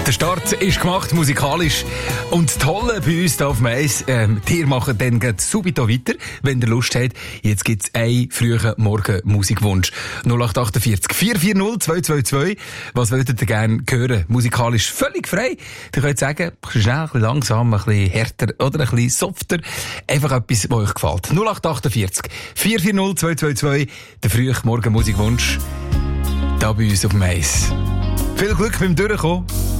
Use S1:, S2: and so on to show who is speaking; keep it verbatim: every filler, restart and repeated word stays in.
S1: Der Start ist gemacht, musikalisch. Und das Tolle bei uns hier auf Mais, ähm, ihr macht dann gleich subito weiter, wenn ihr Lust habt. Jetzt gibt's einen frühen Morgen-Musikwunsch. null acht acht vier vier vier null zwei zwei zwei. Was würdet ihr gerne hören? Musikalisch völlig frei. Ihr könnt sagen, ein bisschen schnell, ein bisschen langsam, ein bisschen härter oder ein bisschen softer. Einfach etwas, was euch gefällt. null acht acht vier vier vier null zwei zwei zwei. Der frühe Morgen-Musikwunsch. Da bei uns auf Mais. Viel Glück beim Durchkommen.